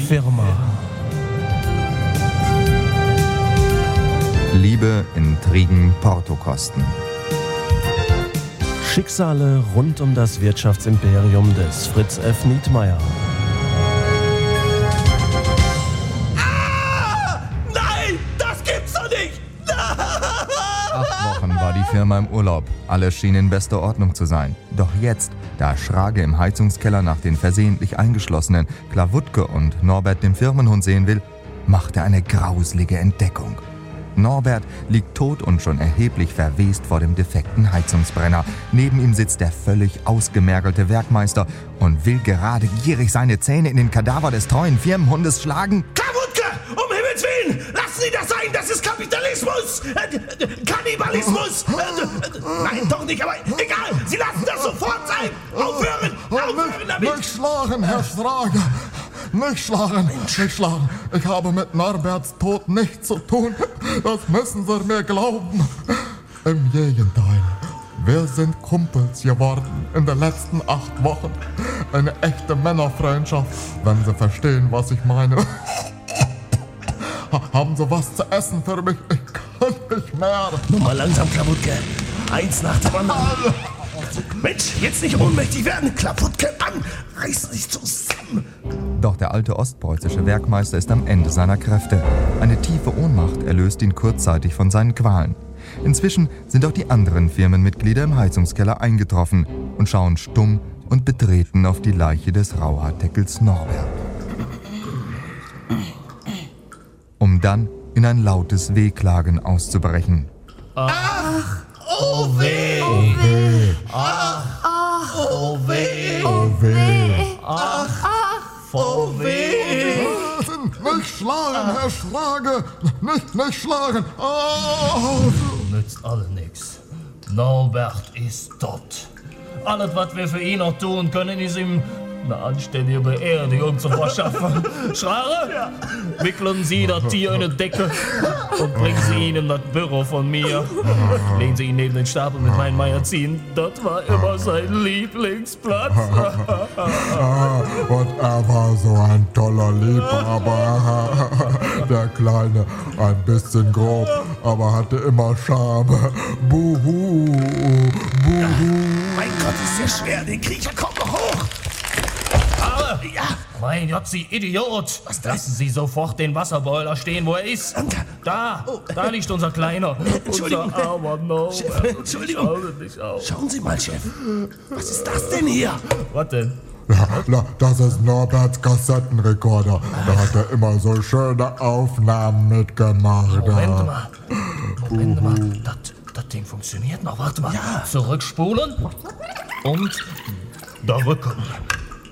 Firma. Liebe, Intrigen, Portokosten. Schicksale rund um das Wirtschaftsimperium des Fritz F. Nietmeyer. Nein, das gibt's doch nicht! 8 Wochen war die Firma im Urlaub. Alles schien in bester Ordnung zu sein. Doch jetzt, da Schrage im Heizungskeller nach den versehentlich eingeschlossenen Klawutke und Norbert dem Firmenhund sehen will, macht er eine grauslige Entdeckung. Norbert liegt tot und schon erheblich verwest vor dem defekten Heizungsbrenner. Neben ihm sitzt der völlig ausgemergelte Werkmeister und will gerade gierig seine Zähne in den Kadaver des treuen Firmenhundes schlagen. Klawutke, um Himmels Willen! Lassen Sie das sein, das ist Kapitalismus! Kannibalismus! Nein, doch nicht, aber egal! Sie lassen das sofort sein! Aufhören! Aufhören damit! Nicht schlagen, Herr Strage! Nicht schlagen, nicht schlagen. Ich habe mit Norberts Tod nichts zu tun. Das müssen Sie mir glauben. Im Gegenteil. Wir sind Kumpels geworden in den letzten 8 Wochen. Eine echte Männerfreundschaft, wenn Sie verstehen, was ich meine. Haben Sie was zu essen für mich? Ich kann nicht mehr. Nur mal langsam, Klawutke. Eins nach dem anderen. Mensch, jetzt nicht ohnmächtig werden. Klawutke an. Reißen sich zusammen. Doch der alte ostpreußische Werkmeister ist am Ende seiner Kräfte. Eine tiefe Ohnmacht erlöst ihn kurzzeitig von seinen Qualen. Inzwischen sind auch die anderen Firmenmitglieder im Heizungskeller eingetroffen und schauen stumm und betreten auf die Leiche des Rauhaardeckels Norbert. Um dann in ein lautes Wehklagen auszubrechen. Ach, oh weh. Oh weh, Ach, oh weh. oh weh. Ach, oh weh. Nicht schlagen, Herr Strage. Nicht schlagen. Oh. Nützt alle nix. Norbert ist tot. Alles, was wir für ihn noch tun können, ist ihm eine anständige Beerdigung zu verschaffen. Schrare? Ja. Wickeln Sie das Tier in eine Decke und bringen Sie ihn in das Büro von mir. Legen Sie ihn neben den Stapel mit meinen Magazinen. Das war immer sein Lieblingsplatz. Und er war so ein toller Liebhaber. Der Kleine, ein bisschen grob, aber hatte immer Charme. Buhu, buhu. Mein Gott, ist der schwer. Den Kriecher kommt noch hoch. Ja. Mein Gott, Sie Idiot! Was denn? Lassen Sie sofort den Wasserboiler stehen, wo er ist. Da liegt unser Kleiner. Entschuldigung. Unser armer Norbert. Chef, Entschuldigung. Schau nicht auf. Schauen Sie mal, Chef. Was ist das denn hier? Was denn? Ja, das ist Norberts Kassettenrekorder. Da hat er immer so schöne Aufnahmen mitgemacht. Moment mal. Das Ding funktioniert noch. Warte mal. Ja. Zurückspulen und der Rücken.